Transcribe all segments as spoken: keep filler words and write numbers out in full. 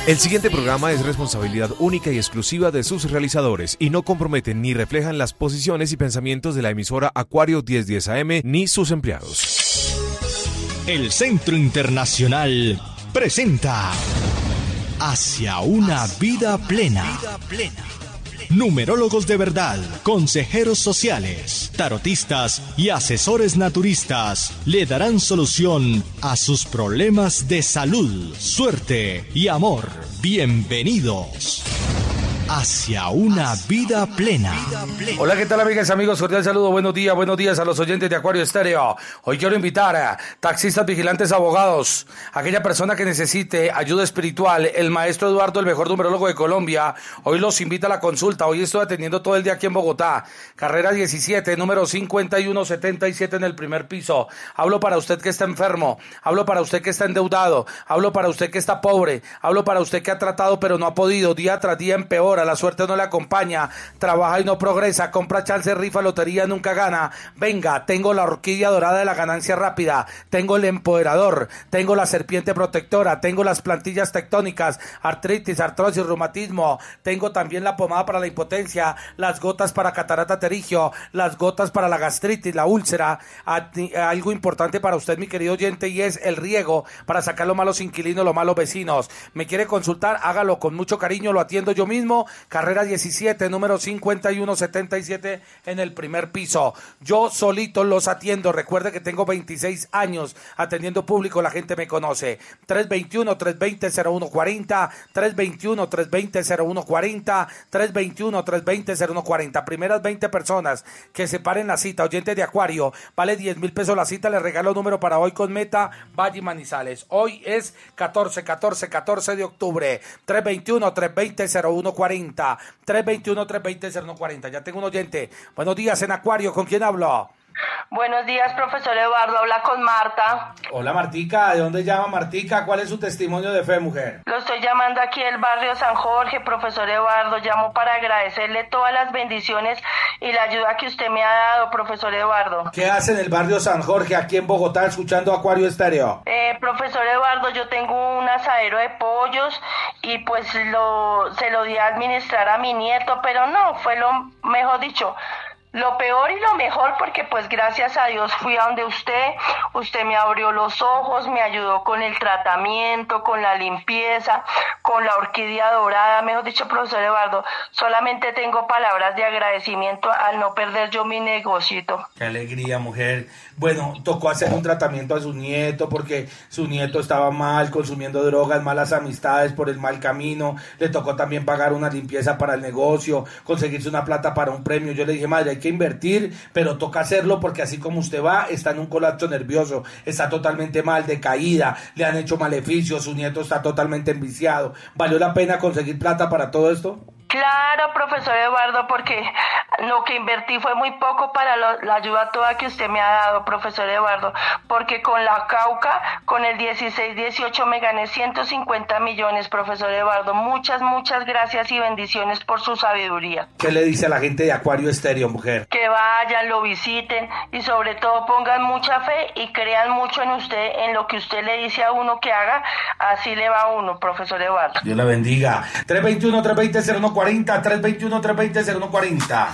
El siguiente programa es responsabilidad única y exclusiva de sus realizadores y no comprometen ni reflejan las posiciones y pensamientos de la emisora Acuario diez diez A M ni sus empleados. El Centro Internacional presenta Hacia una vida plena. Numerólogos de verdad, consejeros sociales, tarotistas y asesores naturistas le darán solución a sus problemas de salud, suerte y amor. Bienvenidos hacia una vida plena. Hola, ¿qué tal, amigas y amigos? Cordial saludo, buenos días, buenos días a los oyentes de Acuario Estéreo. Hoy quiero invitar a taxistas, vigilantes, abogados, aquella persona que necesite ayuda espiritual. El maestro Eduardo, el mejor numerólogo de Colombia, hoy los invita a la consulta. Hoy estoy atendiendo todo el día aquí en Bogotá, carrera diecisiete, número cincuenta y uno setenta y siete en el primer piso. Hablo para usted que está enfermo, hablo para usted que está endeudado, hablo para usted que está pobre, hablo para usted que ha tratado pero no ha podido, día tras día empeora. La suerte no le acompaña, trabaja y no progresa, compra chance, rifa, lotería, nunca gana. Venga, tengo la orquídea dorada de la ganancia rápida, tengo el empoderador, tengo la serpiente protectora, tengo las plantillas tectónicas, artritis, artrosis, reumatismo, tengo también la pomada para la impotencia, las gotas para catarata pterigio, las gotas para la gastritis, la úlcera. Algo importante para usted, mi querido oyente, y es el riego para sacar los malos inquilinos, los malos vecinos. ¿Me quiere consultar? Hágalo con mucho cariño, lo atiendo yo mismo. Carrera diecisiete, número cincuenta y uno setenta y siete en el primer piso. Yo solito los atiendo. Recuerde que tengo veintiséis años atendiendo público, la gente me conoce. tres dos uno, tres dos cero, cero uno cuatro cero, tres dos uno, tres dos cero, cero uno cuatro cero, tres dos uno, tres dos cero, cero uno cuatro cero. Primeras veinte personas que se paren la cita, oyentes de Acuario, vale diez mil pesos la cita, les regalo número para hoy con Meta, Valle y Manizales. Hoy es catorce, catorce, catorce de octubre. tres dos uno, tres dos cero, cero uno cuatro cero, tres dos uno, tres dos cero, cero uno cuatro cero. Ya tengo un oyente. Buenos días en Acuario, ¿con quién hablo? Buenos días, profesor Eduardo, habla con Marta. Hola, Martica, ¿de dónde llama Martica? ¿Cuál es su testimonio de fe, mujer? Lo estoy llamando aquí del barrio San Jorge, profesor Eduardo. Llamo para agradecerle todas las bendiciones y la ayuda que usted me ha dado, profesor Eduardo. ¿Qué hace en el barrio San Jorge, aquí en Bogotá, escuchando Acuario Estéreo? Eh, profesor Eduardo, yo tengo un asadero de pollos y pues lo se lo di a administrar a mi nieto, pero no, fue lo mejor dicho. Lo peor y lo mejor, porque pues gracias a Dios fui a donde usted, usted me abrió los ojos, me ayudó con el tratamiento, con la limpieza, con la orquídea dorada, mejor dicho, profesor Eduardo, solamente tengo palabras de agradecimiento al no perder yo mi negocito. Qué alegría, mujer. Bueno, tocó hacer un tratamiento a su nieto porque su nieto estaba mal, consumiendo drogas, malas amistades por el mal camino, le tocó también pagar una limpieza para el negocio, conseguirse una plata para un premio. Yo le dije, madre, hay que invertir, pero toca hacerlo porque así como usted va, está en un colapso nervioso, está totalmente mal, decaída, le han hecho maleficios, su nieto está totalmente enviciado. ¿Valió la pena conseguir plata para todo esto? Claro, profesor Eduardo, porque lo que invertí fue muy poco para lo, la ayuda toda que usted me ha dado, profesor Eduardo, porque con la Cauca, con el dieciséis dieciocho me gané ciento cincuenta millones, profesor Eduardo. Muchas, muchas gracias y bendiciones por su sabiduría. ¿Qué le dice a la gente de Acuario Estéreo, mujer? Que vayan, lo visiten y sobre todo pongan mucha fe y crean mucho en usted, en lo que usted le dice a uno que haga, así le va a uno, profesor Eduardo. Dios la bendiga. tres dos uno, tres dos cero, cero uno cuatro cero, tres dos uno, tres dos cero, cero uno cuatro cero.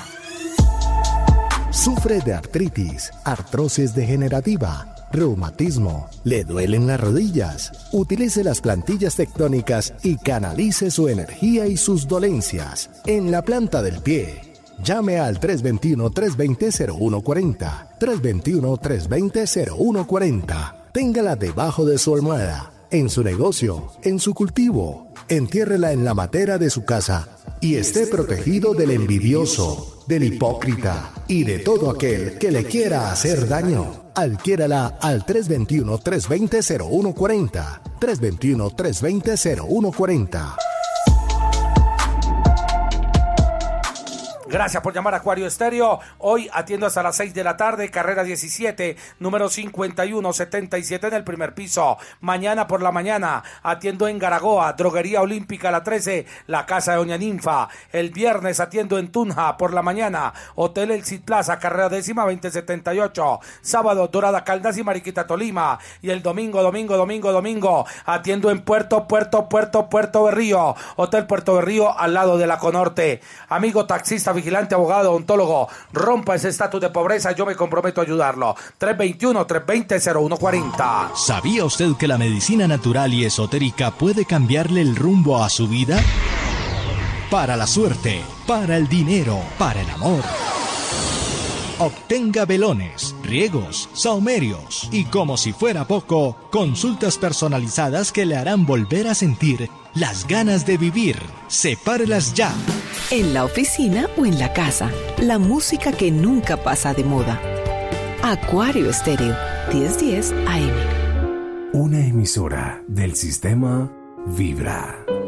Sufre de artritis, artrosis degenerativa, reumatismo, le duelen las rodillas. Utilice las plantillas tectónicas y canalice su energía y sus dolencias en la planta del pie. Llame al tres dos uno, tres dos cero, cero uno cuatro cero, tres dos uno, tres dos cero, cero uno cuatro cero. Téngala debajo de su almohada, en su negocio, en su cultivo. Entiérrela en la matera de su casa y esté protegido del envidioso, del hipócrita y de todo aquel que le quiera hacer daño. Adquiérala al tres dos uno, tres dos cero, cero uno cuatro cero, tres dos uno, tres dos cero, cero uno cuatro cero. Gracias por llamar a Acuario Estéreo. Hoy atiendo hasta las seis de la tarde, carrera diecisiete, número cincuenta y uno setenta y siete en el primer piso. Mañana por la mañana atiendo en Garagoa, Droguería Olímpica La trece, la casa de Doña Ninfa. El viernes atiendo en Tunja por la mañana, Hotel El Cid Plaza, carrera décima veinte setenta y ocho. Sábado, Dorada Caldas y Mariquita Tolima. Y el domingo, domingo, domingo, domingo, atiendo en Puerto, Puerto, Puerto, Puerto Berrío, Hotel Puerto Berrío, al lado de la Conorte. Amigo taxista, vigilante, abogado, odontólogo, rompa ese estatus de pobreza, yo me comprometo a ayudarlo. tres veintiuno, tres veinte, cero uno cuarenta. ¿Sabía usted que la medicina natural y esotérica puede cambiarle el rumbo a su vida? Para la suerte, para el dinero, para el amor. Obtenga velones, riegos, saumerios y, como si fuera poco, consultas personalizadas que le harán volver a sentir las ganas de vivir. Sepárelas ya. En la oficina o en la casa, la música que nunca pasa de moda. Acuario Estéreo, diez diez A M. Una emisora del sistema Vibra.